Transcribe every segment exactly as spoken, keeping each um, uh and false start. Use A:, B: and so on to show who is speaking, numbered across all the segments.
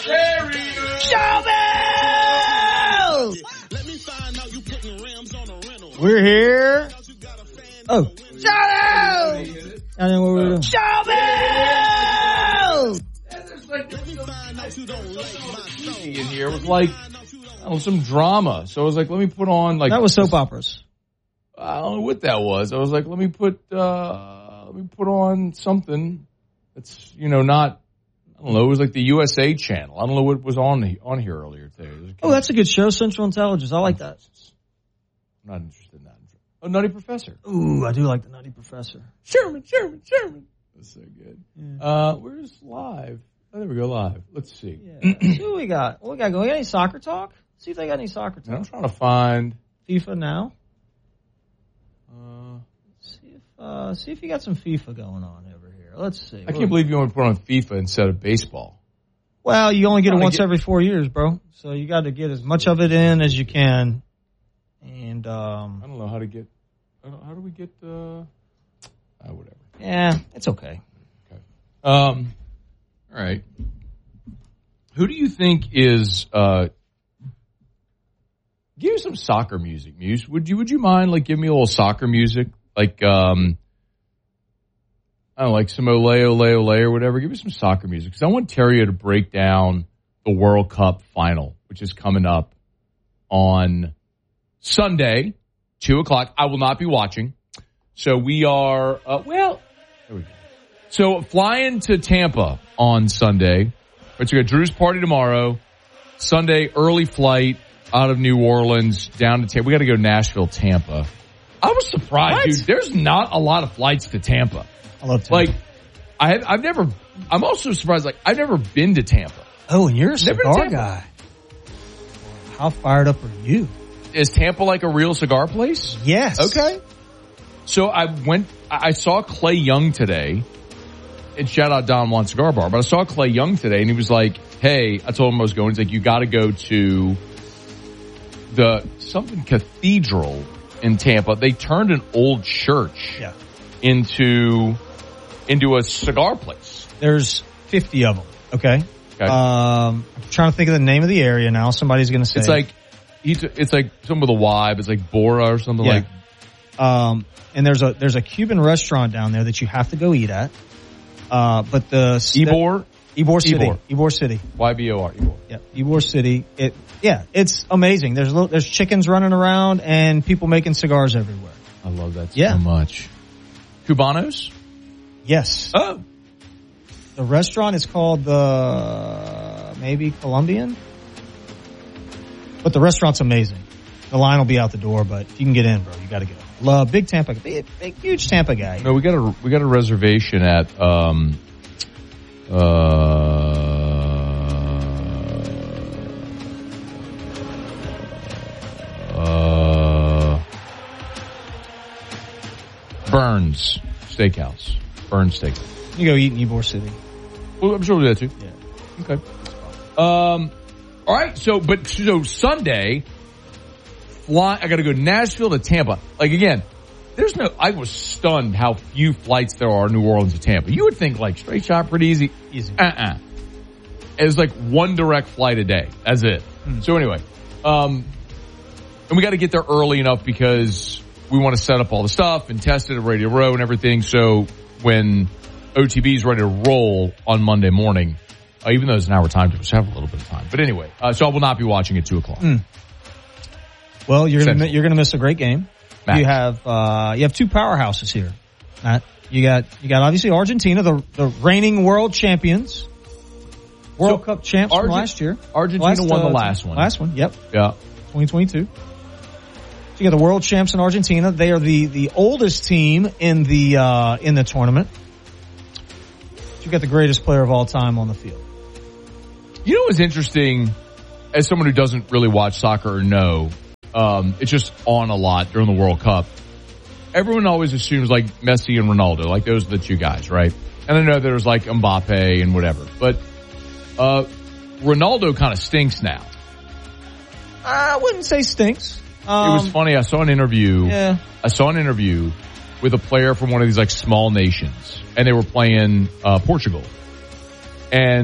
A: There he is.
B: Show me! We're here. Oh. Show me! I don't know what we're doing. Show me!
A: In here was like, oh, some drama. So I was like, let me put on like.
B: That was soap operas.
A: I don't know what that was. I was like, let me put, uh, let me put on something that's, you know, not, I don't know, it was like the U S A channel. I don't know what was on on here earlier today.
B: Oh, that's a good show, Central Intelligence. I like that.
A: I'm not interested in that. Oh, Nutty Professor.
B: Ooh, I do like the Nutty Professor.
A: Sherman, Sherman, Sherman. That's so good.
B: Yeah.
A: Uh, where's live? Oh, there we go, live. Let's see.
B: Yeah. See what we got. What we got going? We got any soccer talk? See if they got any soccer talk.
A: I'm trying to find
B: FIFA now.
A: Uh,
B: see if uh, see if you got some FIFA going on over here. Let's see.
A: I can't believe you only put on FIFA instead of baseball.
B: Well, you only get it once
A: get...
B: every four years, bro. So you got to get as much of it in as you can. And um,
A: I don't know how to get. I don't, how do we get? Uh, uh, whatever.
B: Yeah, it's okay.
A: Okay. Um. All right. Who do you think is? Uh, give me some soccer music, Muse. Would you? Would you mind like give me a little soccer music, like um, I don't know, like some ole ole ole or whatever. Give me some soccer music because I want Terry to break down the World Cup final, which is coming up on Sunday, two o'clock. I will not be watching. So we are, uh, well, there we go. So flying to Tampa on Sunday. Right, so we got Drew's party tomorrow. Sunday, early flight out of New Orleans down to Tampa. We got to go Nashville, Tampa. I was surprised, what? dude. There's not a lot of flights to Tampa.
B: I love Tampa.
A: Like, I have, I've never, I'm also surprised, like, I've never been to Tampa.
B: Oh, and you're a cigar guy. How fired up are you?
A: Is Tampa like a real cigar place?
B: Yes.
A: Okay. So I went, I saw Clay Young today, and shout out Don Juan Cigar Bar, but I saw Clay Young today, and he was like, hey, I told him I was going, he's like, you got to go to the, something cathedral in Tampa. They turned an old church
B: yeah.
A: into, into a cigar place.
B: There's fifty of them, okay?
A: Okay.
B: Um, I'm trying to think of the name of the area now. Somebody's going to say
A: it's like it's like something with a Y. But it's like Bora or something
B: yeah.
A: like.
B: Um, and there's a there's a Cuban restaurant down there that you have to go eat at. Uh, but the
A: Ybor,
B: Ybor City,
A: Ybor,
B: Ybor City,
A: Y B O R, Ybor.
B: Yeah, Ybor City. It yeah, it's amazing. There's little, there's chickens running around and people making cigars everywhere.
A: I love that
B: yeah.
A: so much. Cubanos?
B: Yes.
A: Oh.
B: The restaurant is called the, maybe Colombian. But the restaurant's amazing. The line will be out the door, but if you can get in, bro, you got to get in. Love, big Tampa, big, big, huge Tampa guy.
A: No, we got a, we got a reservation at, um, uh, uh, Burns Steakhouse. Burns Steakhouse.
B: You go eat in Ybor City.
A: Well, I'm sure we'll do that too.
B: Yeah.
A: Okay. Um, all right. So, but, so Sunday, fly, I got to go Nashville to Tampa. Like, again, there's no, I was stunned how few flights there are New Orleans to Tampa. You would think like straight shot, pretty easy.
B: Easy.
A: Uh-uh. It was like one direct flight a day. That's it. Mm. So anyway, um, and we got to get there early enough because we want to set up all the stuff and test it at Radio Row and everything. So when O T B is ready to roll on Monday morning, uh, even though it's an hour time difference, have a little bit of time. But anyway, uh, so I will not be watching at two o'clock.
B: Mm. Well, you're gonna you're gonna miss a great game.
A: Matt.
B: You have uh, you have two powerhouses here, Matt. You got you got obviously Argentina, the the reigning world champions, World so Cup champs Argent- from last year.
A: Argentina
B: last,
A: won
B: uh,
A: the last one.
B: Last one, yep.
A: Yeah,
B: twenty twenty-two. So you got the world champs in Argentina. They are the the oldest team in the uh, in the tournament. You got the greatest player of all time on the field.
A: You know what's interesting, as someone who doesn't really watch soccer or know, um, it's just on a lot during the World Cup. Everyone always assumes like Messi and Ronaldo, like those are the two guys, right? And I know there's like Mbappe and whatever, but uh, Ronaldo kind of stinks now.
B: I wouldn't say stinks. Um,
A: it was funny. I saw an interview.
B: Yeah.
A: I saw an interview with a player from one of these like small nations, and they were playing uh, Portugal. And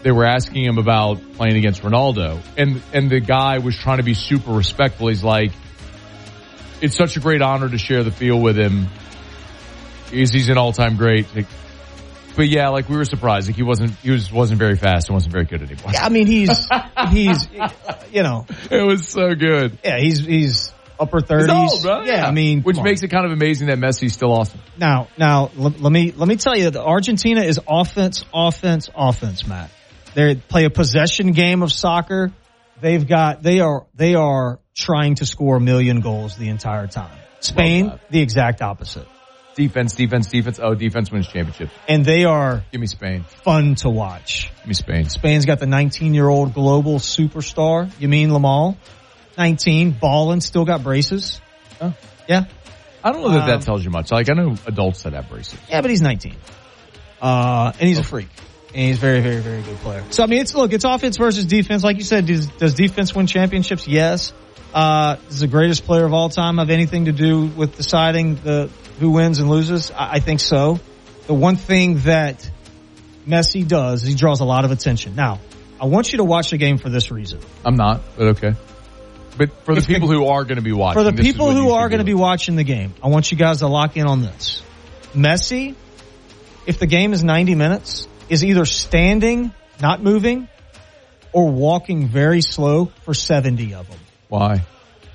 A: they were asking him about playing against Ronaldo, and and the guy was trying to be super respectful. He's like, it's such a great honor to share the field with him. He's, he's an all-time great. Like, but yeah, like we were surprised. Like he wasn't, he was wasn't very fast and wasn't very good anymore.
B: Yeah, I mean, he's he's you know,
A: it was so good.
B: Yeah, he's he's upper thirties.
A: He's old, right?
B: Yeah, I mean,
A: which makes it kind of amazing that Messi's still awesome.
B: Now, now let, let me let me tell you, the Argentina is offense, offense, offense. Matt, they play a possession game of soccer. They've got they are they are trying to score a million goals the entire time. Spain, the exact opposite.
A: Defense, defense, defense. Oh, defense wins championships.
B: And they are
A: give me Spain.
B: Fun to watch.
A: Give me Spain.
B: Spain's got the nineteen-year-old global superstar, Yamin Lamal. nineteen, balling, still got braces.
A: Oh.
B: Yeah.
A: I don't know that
B: um, that
A: tells you much. Like, I know adults that have braces.
B: Yeah, but he's nineteen. Uh, and he's a freak. And he's a very, very, very good player. So, I mean, it's, look, it's offense versus defense. Like you said, does, does defense win championships? Yes. Uh, is the greatest player of all time have anything to do with deciding the who wins and loses? I, I think so. The one thing that Messi does is he draws a lot of attention. Now, I want you to watch the game for this reason.
A: I'm not, but okay. But for the if people the, who are going to be watching.
B: For the people who are going to be watching the game, I want you guys to lock in on this. Messi, if the game is ninety minutes, is either standing, not moving, or walking very slow for seventy of them.
A: Why?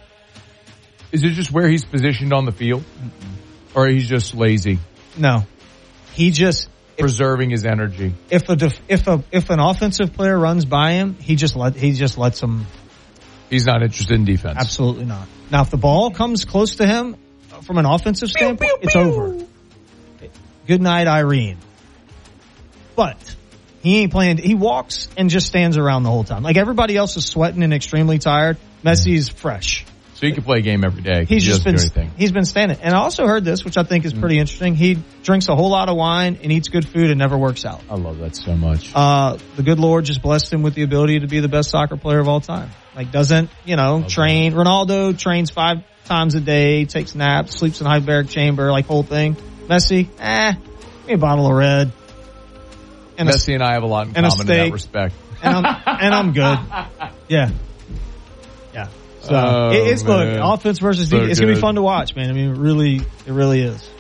A: Is it just where he's positioned on the field? Mm-mm. Or he's just lazy?
B: No. He just...
A: Preserving his energy.
B: If a def, if a if an offensive player runs by him, he just let he just lets him...
A: He's not interested in defense.
B: Absolutely not. Now, if the ball comes close to him from an offensive standpoint, pew, pew, it's pew. over. Good night, Irene. But he ain't playing. He walks and just stands around the whole time. Like everybody else is sweating and extremely tired. Messi's fresh.
A: So he can play a game every day.
B: He's
A: he
B: just been
A: do anything.
B: He's been standing. And I also heard this, which I think is pretty interesting. He drinks a whole lot of wine and eats good food and never works out.
A: I love that so much.
B: Uh, the good Lord just blessed him with the ability to be the best soccer player of all time. Like doesn't, you know, train. That. Ronaldo trains five times a day, takes naps, sleeps in a hyperbaric chamber, like whole thing. Messi, eh, give me a bottle of red.
A: And Messi a, and I have a lot in common in that respect.
B: And I'm, and I'm good. Yeah. Yeah. So oh, it, it's man. Look, offense versus so defense. It's going to be fun to watch, man. I mean, it really, it really is.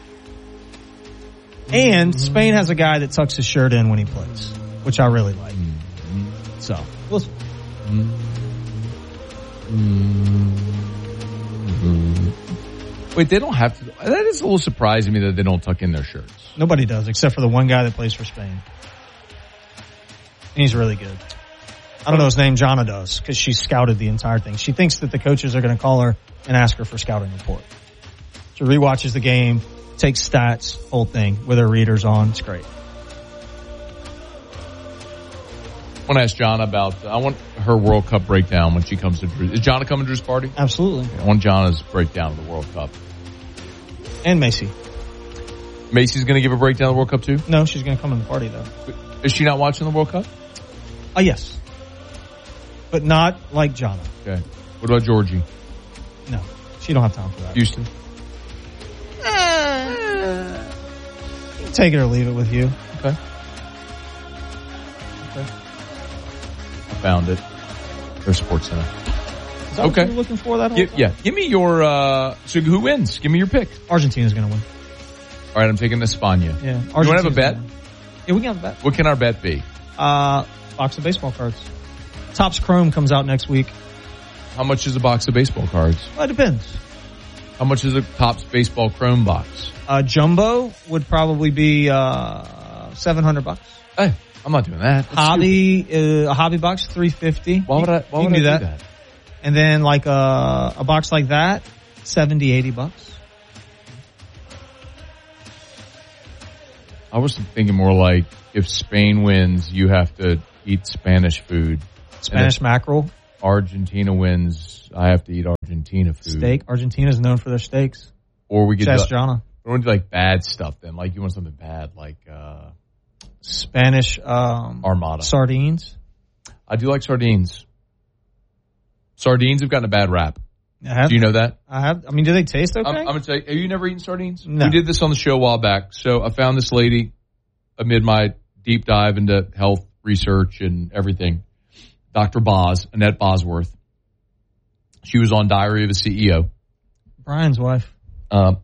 B: And mm-hmm. Spain has a guy that tucks his shirt in when he plays, which I really like. Mm-hmm. So, we'll see.
A: Mm-hmm. Wait, they don't have to. That is a little surprising to me that they don't tuck in their shirts.
B: Nobody does, except for the one guy that plays for Spain. And he's really good. I don't know his name. Jana does, because she scouted the entire thing. She thinks that the coaches are going to call her and ask her for scouting report. She rewatches the game, takes stats, whole thing, with her readers on. It's great.
A: I want to ask Jana about, I want her World Cup breakdown when she comes to Drew. Is Jana coming to Drew's party?
B: Absolutely.
A: I want Jana's breakdown of the World Cup.
B: And Macy.
A: Macy's going to give a breakdown of the World Cup too?
B: No, she's going to come to the party though.
A: Is she not watching the World Cup?
B: Oh, uh, yes. But not like Jana.
A: Okay. What about Georgie?
B: No. She don't have time for that.
A: Houston?
B: Uh, you can take it or leave it with you.
A: Okay. Okay. I found it. There's Sports Center.
B: Is that
A: okay.
B: what you were looking for that whole
A: Give,
B: time?
A: Yeah. Give me your, uh, so who wins? Give me your pick.
B: Argentina's going to win.
A: All right. I'm taking España.
B: Yeah.
A: You want to have a bet?
B: Yeah, we can have a bet.
A: What can our bet be?
B: Uh, box of baseball cards. Topps Chrome comes out next week.
A: How much is a box of baseball cards?
B: Well, it depends.
A: How much is a Topps Baseball Chrome box?
B: Uh, jumbo would probably be, uh, seven hundred bucks.
A: Hey, I'm not doing that. That's
B: hobby, uh, a hobby box, three fifty.
A: Why would I, why
B: you
A: would
B: can do,
A: I
B: that.
A: do that?
B: And then like a, a box like that, seventy, eighty bucks.
A: I was thinking more like if Spain wins, you have to eat Spanish food.
B: Spanish mackerel.
A: Argentina wins, I have to eat Argentina food.
B: Steak. Argentina's known for their steaks.
A: Or we get
B: Chess Jana.
A: Or we do like bad stuff then. Like you want something bad, like uh
B: Spanish um
A: Armada.
B: Sardines.
A: I do like sardines. Sardines have gotten a bad rap.
B: I have,
A: do you know that?
B: I have. I mean, do they taste okay?
A: I'm, I'm gonna tell you. Have you never eaten sardines?
B: No.
A: We did this on the show a while back. So I found this lady amid my deep dive into health research and everything. Doctor Boz, Annette Bosworth. She was on Diary of a C E O.
B: Brian's wife.
A: Um,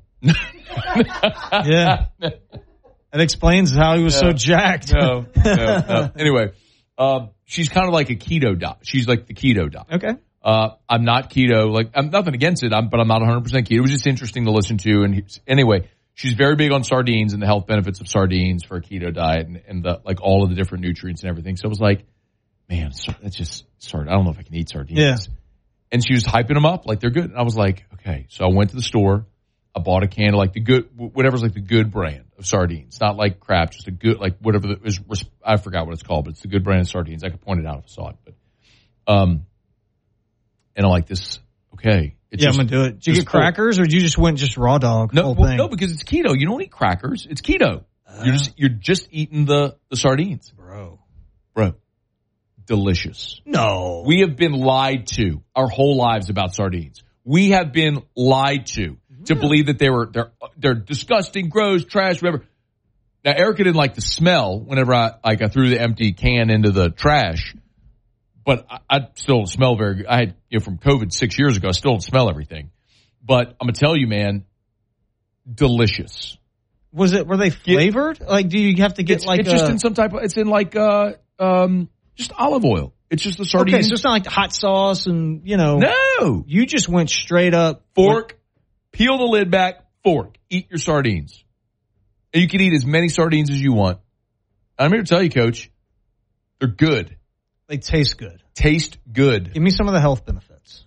B: yeah. That explains how he was
A: no,
B: so jacked.
A: No, no, no. Anyway, um, she's kind of like a keto doc. She's like the keto doc.
B: Okay.
A: Uh, I'm not keto. Like, I'm nothing against it, I'm, but I'm not one hundred percent keto. It was just interesting to listen to. And he, anyway, she's very big on sardines and the health benefits of sardines for a keto diet and, and the, like all of the different nutrients and everything. So it was like, man, that's just sardines. I don't know if I can eat sardines.
B: Yeah.
A: And she was hyping them up like they're good. And I was like, okay. So I went to the store. I bought a can of like the good, whatever's like the good brand of sardines. Not like crap, just a good, like whatever the, is, I forgot what it's called, but it's the good brand of sardines. I could point it out if I saw it. But, um, and I'm like, this, okay. It's
B: yeah,
A: just,
B: I'm going to do it. Did you get crackers or did you just went just raw dog?
A: No,
B: whole
A: well,
B: thing?
A: no, because it's keto. You don't eat crackers. It's keto. Uh, you're just, you're just eating the, the sardines.
B: Bro.
A: Bro. Delicious.
B: No.
A: We have been lied to our whole lives about sardines. We have been lied to to believe that they were, they're, they're disgusting, gross, trash, whatever. Now, Erica didn't like the smell whenever I, like, I threw the empty can into the trash, but I, I still don't smell very good. I had, you know, from COVID six years ago, I still don't smell everything. But I'm going to tell you, man, delicious.
B: Was it, were they flavored? Like, do you have to get
A: it's,
B: like
A: it's
B: a,
A: just in some type of, it's in like, uh, um, just olive oil. It's just the sardines.
B: Okay, so it's not like hot sauce and, you know.
A: No.
B: You just went straight up.
A: Fork, peel the lid back, fork, eat your sardines. And you can eat as many sardines as you want. I'm here to tell you, Coach, they're good.
B: They taste good.
A: Taste good.
B: Give me some of the health benefits.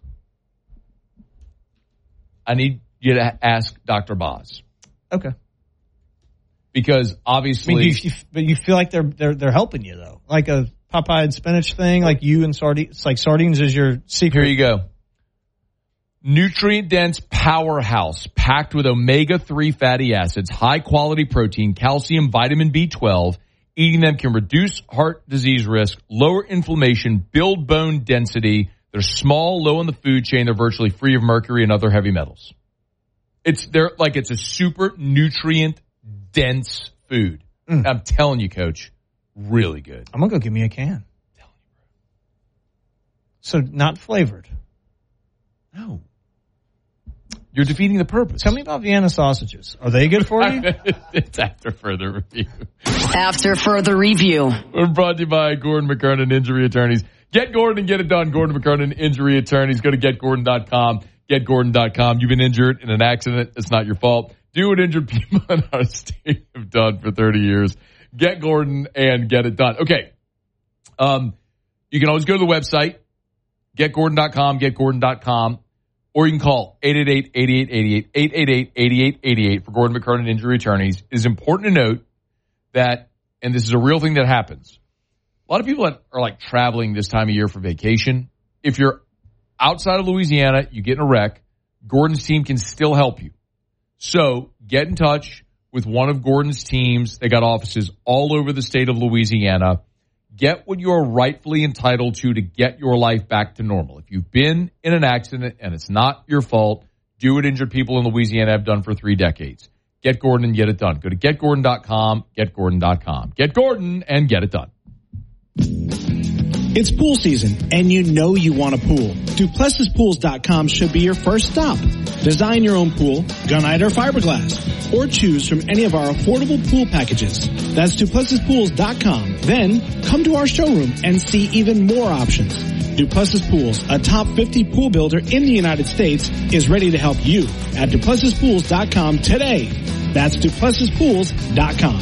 A: I need you to ask Doctor Boz.
B: Okay.
A: Because obviously.
B: I mean, you, you, but you feel like they're, they're, they're helping you though. Like a Popeye and spinach thing, like you and sardines. It's like sardines is your secret.
A: Here you go. Nutrient-dense powerhouse packed with omega three fatty acids, high-quality protein, calcium, vitamin B twelve. Eating them can reduce heart disease risk, lower inflammation, build bone density. They're small, low in the food chain. They're virtually free of mercury and other heavy metals. It's they're like it's a super nutrient-dense food. Mm. I'm telling you, Coach, really good.
B: I'm gonna go give me a can. So not flavored.
A: No. You're defeating the purpose.
B: Tell me about Vienna sausages. Are they good for you?
A: It's after further review.
C: After further review.
A: We're brought to you by Gordon McKernan Injury Attorneys. Get Gordon and get it done. Gordon McKernan Injury Attorneys. Go to get gordon dot com. get gordon dot com. You've been injured in an accident. It's not your fault. Do what injured people in our state have done for thirty years. Get Gordon and get it done. Okay. Um, you can always go to the website, get gordon dot com, get gordon dot com. Or you can call eight eight eight, eight eight eight eight, eight eight eight, eight eight eight eight for Gordon McKernan Injury Attorneys. It is important to note that, and this is a real thing that happens, a lot of people that are like traveling this time of year for vacation. If you're outside of Louisiana, you get in a wreck, Gordon's team can still help you. So get in touch with one of Gordon's teams. They got offices all over the state of Louisiana. Get what you're rightfully entitled to to get your life back to normal. If you've been in an accident and it's not your fault, do what injured people in Louisiana have done for three decades. Get Gordon and get it done. Go to get gordon dot com, get gordon dot com. Get Gordon and get it done.
D: It's pool season, and you know you want a pool. Duplessis Pools dot com should be your first stop. Design your own pool, gunite or fiberglass, or choose from any of our affordable pool packages. That's Duplessis Pools dot com. Then, come to our showroom and see even more options. Duplessis Pools, a top fifty pool builder in the United States, is ready to help you at Duplessis Pools dot com today. That's Duplessis Pools dot com.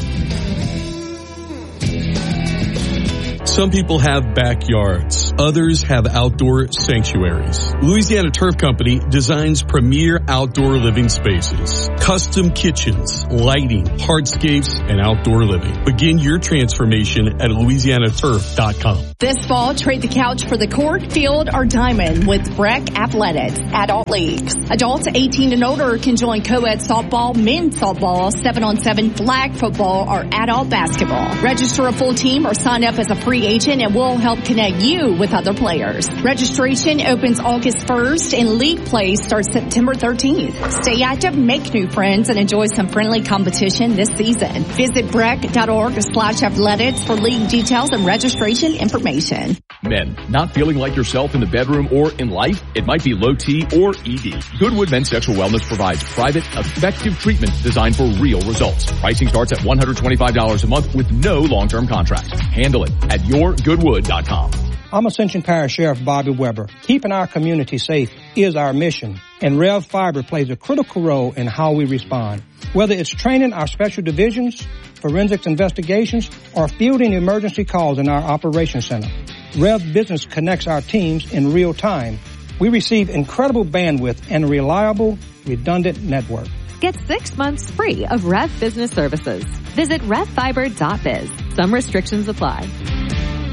E: Some people have backyards. Others have outdoor sanctuaries. Louisiana Turf Company designs premier outdoor living spaces, custom kitchens, lighting, hardscapes, and outdoor living. Begin your transformation at Louisiana Turf dot com.
F: This fall, trade the couch for the court, field, or diamond with Breck Athletics Adult Leagues. Adults eighteen and older can join co-ed softball, men's softball, seven on seven flag football, or adult basketball. Register a full team or sign up as a free agent and we'll help connect you with other players. Registration opens August first and league play starts September thirteenth. Stay active, make new friends, and enjoy some friendly competition this season. Visit breck.org slash athletics for league details and registration information.
G: Men, not feeling like yourself in the bedroom or in life? It might be low T or E D. Goodwood Men's Sexual Wellness provides private, effective treatment designed for real results. Pricing starts at one hundred twenty-five dollars a month with no long-term contracts. Handle it at your goodwood dot com.
H: I'm Ascension Parish Sheriff Bobby Weber. Keeping our community safe is our mission, and Rev Fiber plays a critical role in how we respond. Whether it's training our special divisions, forensics investigations, or fielding emergency calls in our operations center, Rev Business connects our teams in real time. We receive incredible bandwidth and a reliable, redundant network.
I: Get six months free of Rev Business services. Visit rev fiber dot biz. Some restrictions apply.